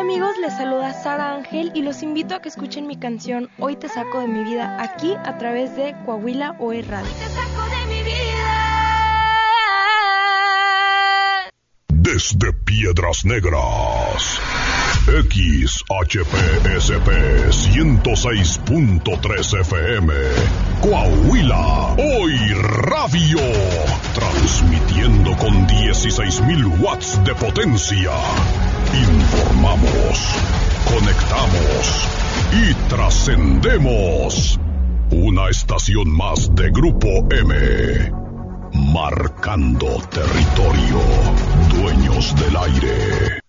amigos? Les saluda Sara Ángel y los invito a que escuchen mi canción Hoy te saco de mi vida aquí a través de Coahuila OE Radio. Hoy te saco de mi vida. Desde Piedras Negras, XHPSP 106.3 FM, Coahuila, Hoy Radio, transmitiendo con 16,000 watts de potencia. Informamos, conectamos y trascendemos. Una estación más de Grupo M, marcando territorio, dueños del aire.